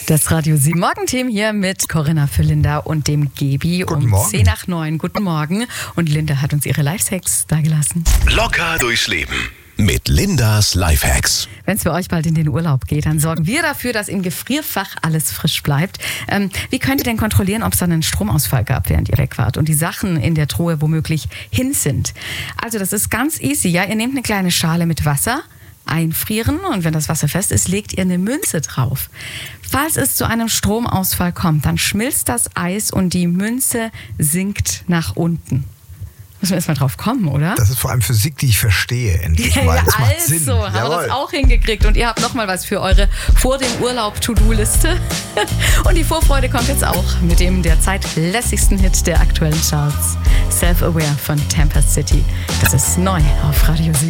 Das Radio 7 Morgenteam hier mit Corinna für Linda und dem Gebi um 10 nach 9. Guten Morgen. Und Linda hat uns ihre Lifehacks dagelassen. Locker durchs Leben mit Lindas Lifehacks. Wenn es für euch bald in den Urlaub geht, dann sorgen wir dafür, dass im Gefrierfach alles frisch bleibt. Wie könnt ihr denn kontrollieren, ob es dann einen Stromausfall gab, während ihr weg wart und die Sachen in der Truhe womöglich hin sind? Also das ist ganz easy. Ja? Ihr nehmt eine kleine Schale mit Wasser, einfrieren und wenn das Wasser fest ist, legt ihr eine Münze drauf. Falls es zu einem Stromausfall kommt, dann schmilzt das Eis und die Münze sinkt nach unten. Müssen wir erst mal drauf kommen, oder? Das ist vor allem Physik, die ich verstehe, endlich mal. Das macht Sinn. Also, haben wir das auch hingekriegt. Und ihr habt nochmal was für eure vor dem Urlaub-To-Do-Liste. Und die Vorfreude kommt jetzt auch mit dem derzeit lässigsten Hit der aktuellen Charts. Self-Aware von Tempest City. Das ist neu auf Radio 7.